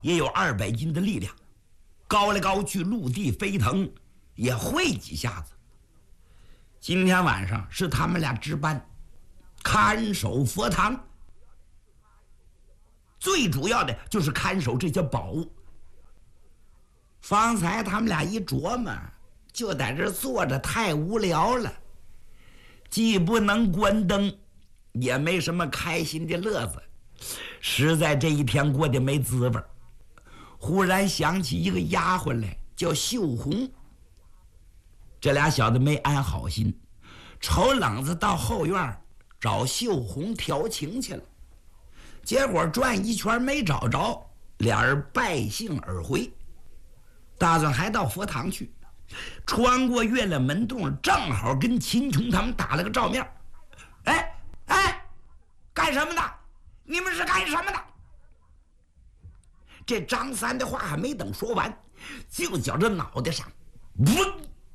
也有200斤的力量，高来高去，陆地飞腾，也会几下子。今天晚上是他们俩值班，看守佛堂，最主要的就是看守这些宝物。方才他们俩一琢磨，就在这坐着太无聊了，既不能关灯，也没什么开心的乐子，实在这一天过得没滋味。忽然想起一个丫鬟来，叫秀红。这俩小子没安好心，瞅冷子到后院找秀红调情去了，结果转一圈没找着，俩人败兴而回。打算还到佛堂去，穿过月亮门洞，正好跟秦琼他们打了个照面。哎，干什么的？你们是干什么的？这张三的话还没等说完，就觉着脑袋上嗡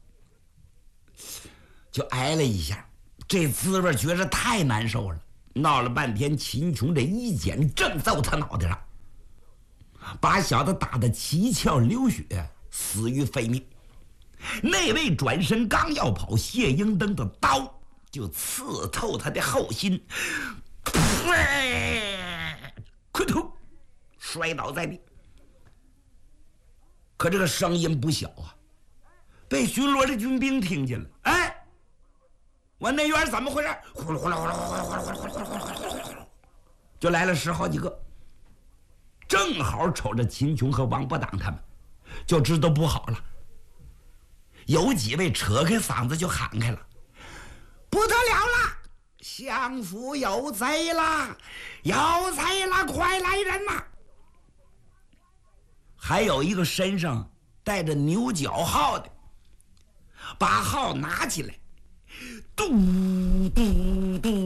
就挨了一下，这滋味觉着太难受了。闹了半天，秦琼这一剪正揍他脑袋上，把小子打得七窍流血，死于非命。那位转身刚要跑，谢英登的刀就刺透他的后心，昆头摔倒在地。可这个声音不小啊，被巡逻的军兵听见了。哎，我那院怎么回事？呼噜呼噜呼噜呼噜呼噜呼噜呼噜呼噜呼噜，就来了10好几个，正好瞅着秦琼和王八党他们，就知道不好了。有几位扯开嗓子就喊开了：“不得了了！相府有贼了！有贼了！快来人呐！”还有一个身上带着牛角号的，把号拿起来，嘟嘟嘟，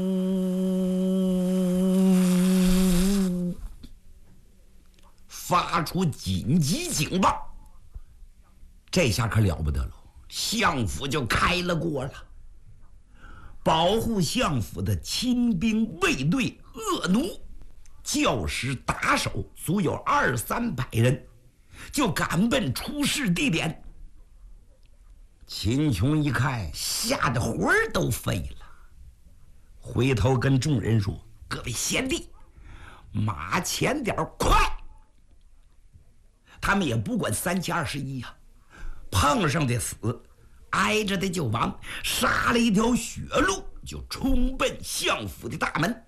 发出紧急警报。这下可了不得了，相府就开了锅了。保护相府的亲兵卫队恶奴，教师打手足有200-300人，就赶奔出事地点。秦琼一看，吓得魂儿都飞了，回头跟众人说：“各位贤弟，马前点快！”他们也不管3七21呀，碰上的死，挨着的就亡，杀了一条血路，就冲奔相府的大门。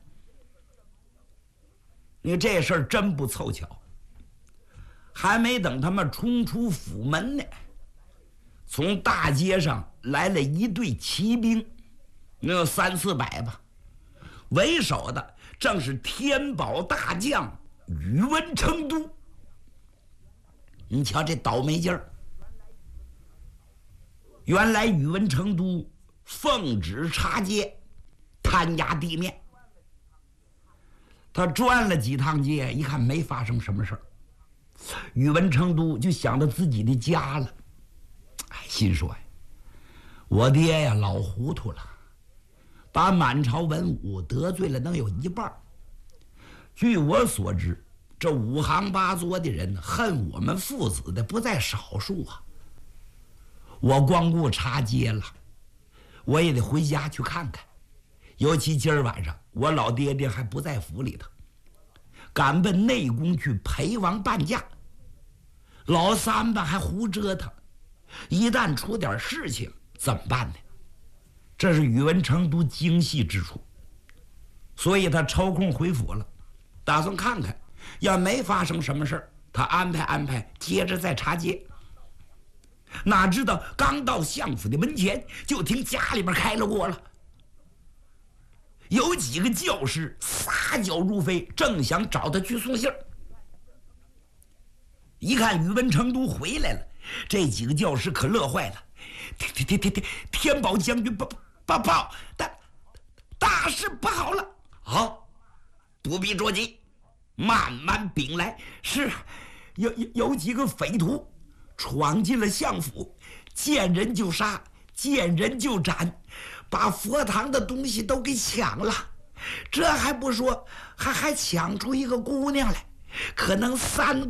你这事儿真不凑巧，还没等他们冲出府门呢，从大街上来了一队骑兵，能有300-400吧，为首的正是天宝大将宇文成都。你瞧这倒霉劲儿，原来宇文成都奉旨查街，弹压地面。他转了几趟街，一看没发生什么事儿，宇文成都就想到自己的家了。心说呀，我爹呀老糊涂了，把满朝文武得罪了能有1半。据我所知，这5行8作的人恨我们父子的不在少数啊。我光顾查街了，我也得回家去看看。尤其今儿晚上我老爹爹还不在府里头，赶奔内宫去陪王伴驾。老三吧还胡折腾，一旦出点事情怎么办呢？这是宇文成都精细之处，所以他抽空回府了，打算看看，要没发生什么事儿，他安排接着再查街。哪知道刚到相府的门前，就听家里边开了锅了。有几个教师撒脚如飞，正想找他去送信儿。一看宇文成都回来了，这几个教师可乐坏了。天宝将军报，大事不好了！好，不必着急，慢慢禀来。是有几个匪徒闯进了相府，见人就杀，见人就斩，把佛堂的东西都给抢了。这还不说，还抢出一个姑娘来， 可能3